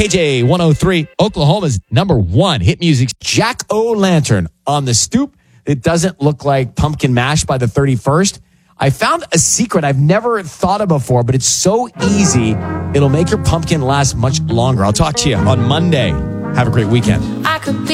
KJ 103, Oklahoma's number one hit music's Jack-O-Lantern on the stoop. It doesn't look like pumpkin mash by the 31st. I found a secret I've never thought of before, but it's so easy. It'll make your pumpkin last much longer. I'll talk to you on Monday. Have a great weekend. I could be